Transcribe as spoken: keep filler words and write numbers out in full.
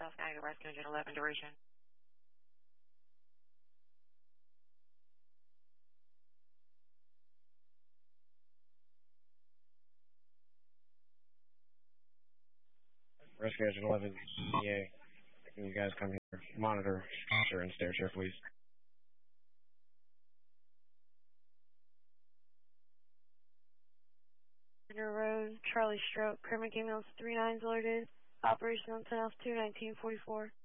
South Niagara, Rescue Engine eleven, duration. Rescue Engine eleven, C A. Can you guys come here? Monitor, posture, and stair chair, please. Road, Charlie Stroke, Kermit Gamiles, three nines alerted, operational ten altitude nineteen forty-four.